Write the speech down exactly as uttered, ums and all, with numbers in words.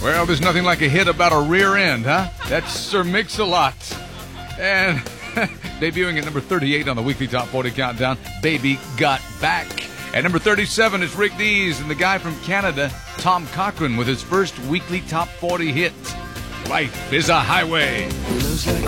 Well, there's nothing like a hit about a rear end, huh? That's Sir Mix-a-Lot. And debuting at number thirty-eight on the weekly Top forty Countdown, Baby Got Back. At number thirty-seven is Rick Dees and the guy from Canada, Tom Cochrane, with his first weekly Top forty hit, Life is a Highway.